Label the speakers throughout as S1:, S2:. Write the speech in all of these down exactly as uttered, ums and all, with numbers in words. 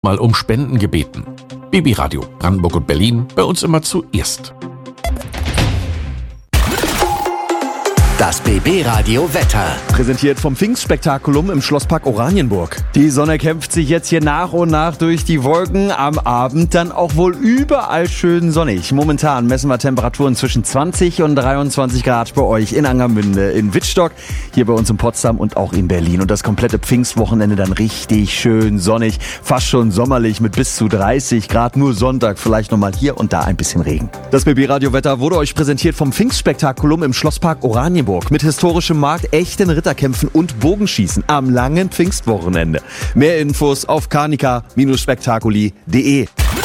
S1: mal um Spenden gebeten. B B Radio Brandenburg und Berlin, bei uns immer zuerst.
S2: Das B B Radio Wetter.
S3: Präsentiert vom Pfingstspektakulum im Schlosspark Oranienburg. Die Sonne kämpft sich jetzt hier nach und nach durch die Wolken. Am Abend dann auch wohl überall schön sonnig. Momentan messen wir Temperaturen zwischen zwanzig und dreiundzwanzig Grad bei euch in Angermünde, in Wittstock, hier bei uns in Potsdam und auch in Berlin. Und das komplette Pfingstwochenende dann richtig schön sonnig, fast schon sommerlich mit bis zu dreißig Grad. Nur Sonntag vielleicht nochmal hier und da ein bisschen Regen. Das B B Radio Wetter wurde euch präsentiert vom Pfingstspektakulum im Schlosspark Oranienburg. Mit historischem Markt, echten Ritterkämpfen und Bogenschießen am langen Pfingstwochenende. Mehr Infos auf carnica Bindestrich spektakuli punkt de.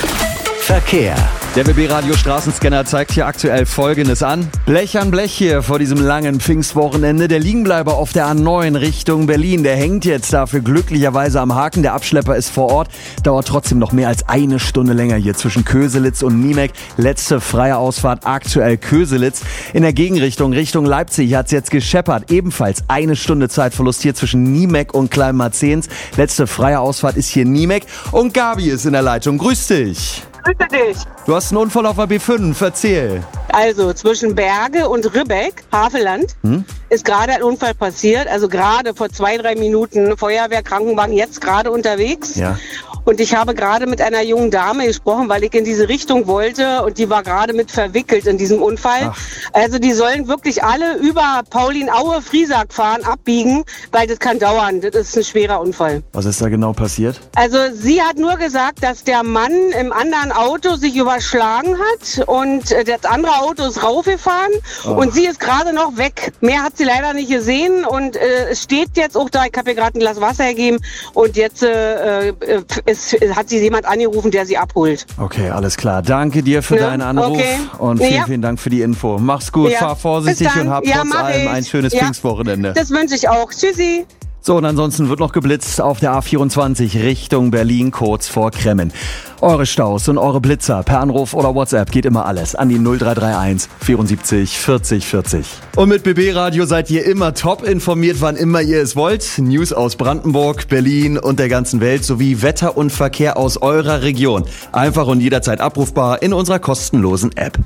S2: Verkehr.
S3: Der B B Radio Straßenscanner zeigt hier aktuell Folgendes an. Blech an Blech hier vor diesem langen Pfingstwochenende. Der Liegenbleiber auf der A neun Richtung Berlin, der hängt jetzt dafür glücklicherweise am Haken. Der Abschlepper ist vor Ort. Dauert trotzdem noch mehr als eine Stunde länger hier zwischen Köselitz und Niemek. Letzte freie Ausfahrt aktuell Köselitz. In der Gegenrichtung, Richtung Leipzig, hat es jetzt gescheppert. Ebenfalls eine Stunde Zeitverlust hier zwischen Niemek und Kleinmarzens. Letzte freie Ausfahrt ist hier Niemek. Und Gabi ist in der Leitung. Grüß dich.
S4: Grüße dich.
S3: Du hast einen Unfall auf der B fünf, erzähl.
S4: Also zwischen Berge und Ribbeck, Havelland, hm? ist gerade ein Unfall passiert. Also gerade vor zwei, drei Minuten. Feuerwehr, Krankenwagen jetzt gerade unterwegs. Ja. Und ich habe gerade mit einer jungen Dame gesprochen, weil ich in diese Richtung wollte und die war gerade mit verwickelt in diesem Unfall. Ach. Also die sollen wirklich alle über Paulin-Aue, Friesack fahren, abbiegen, weil das kann dauern. Das ist ein schwerer Unfall.
S3: Was ist da genau passiert?
S4: Also sie hat nur gesagt, dass der Mann im anderen Auto sich überschlagen hat und das andere Auto ist raufgefahren oh. und sie ist gerade noch weg. Mehr hat sie leider nicht gesehen und äh, es steht jetzt auch da, ich habe ihr gerade ein Glas Wasser gegeben und jetzt äh, äh, ist Es hat sie jemand angerufen, der sie abholt.
S3: Okay, alles klar. Danke dir für ja, deinen Anruf okay. und vielen, ja. vielen Dank für die Info. Mach's gut, ja. fahr vorsichtig und hab ja, trotz allem ich. ein schönes ja. Pfingstwochenende.
S4: Das wünsche ich auch. Tschüssi.
S3: So, und ansonsten wird noch geblitzt auf der A vierundzwanzig Richtung Berlin, kurz vor Kremmen. Eure Staus und eure Blitzer per Anruf oder WhatsApp geht immer alles an die null drei drei eins vierundsiebzig vierzig vierzig. Und mit B B Radio seid ihr immer top informiert, wann immer ihr es wollt. News aus Brandenburg, Berlin und der ganzen Welt sowie Wetter und Verkehr aus eurer Region. Einfach und jederzeit abrufbar in unserer kostenlosen App.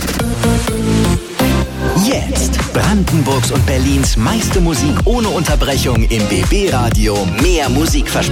S2: Jetzt Brandenburgs und Berlins meiste Musik ohne Unterbrechung im B B Radio. Mehr Musikversprechen.